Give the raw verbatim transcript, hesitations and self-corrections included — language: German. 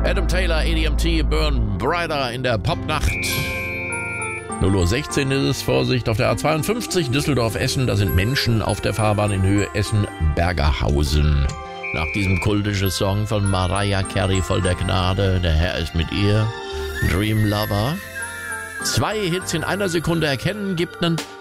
Adam Taylor, A D M T, Burn Brighter in der Popnacht. null Uhr sechzehn ist es, Vorsicht, auf der A zweiundfünfzig Düsseldorf-Essen, da sind Menschen auf der Fahrbahn in Höhe Essen-Bergerhausen. Nach diesem kultischen Song von Mariah Carey, voll der Gnade, der Herr ist mit ihr, Dream Lover. Zwei Hits in einer Sekunde erkennen, gibt einen